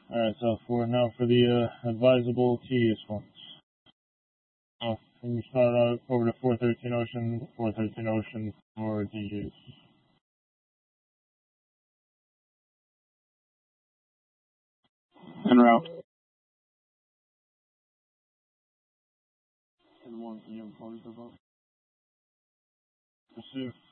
Alright, so for the advisable tedious ones. Can you start out over to 413 Ocean, 413 Ocean for DJs. En route. And one, can you have parties about? Pursue